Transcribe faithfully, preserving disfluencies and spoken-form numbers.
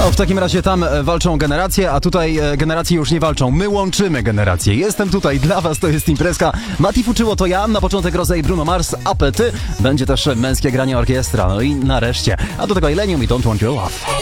No, w takim razie tam walczą generacje, a tutaj generacje już nie walczą. My łączymy generacje. Jestem tutaj dla was, to jest imprezka. Mati Fuczyło to ja, na początek Rosé i Bruno Mars, Apety. Będzie też męskie granie orkiestra, no i nareszcie. A do tego Illenium i Don't Want Your Love.